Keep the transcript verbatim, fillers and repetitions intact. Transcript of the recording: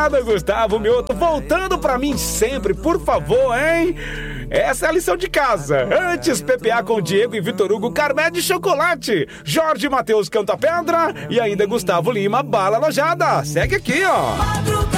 Obrigado, Gustavo Mioto. Voltando pra mim sempre, por favor, hein? Essa é a lição de casa. Antes, P P A com Diego e Vitor Hugo, Carmé de chocolate. Jorge Matheus, Canta Pedra. E ainda Gustavo Lima, Bala Lojada. Segue aqui, ó.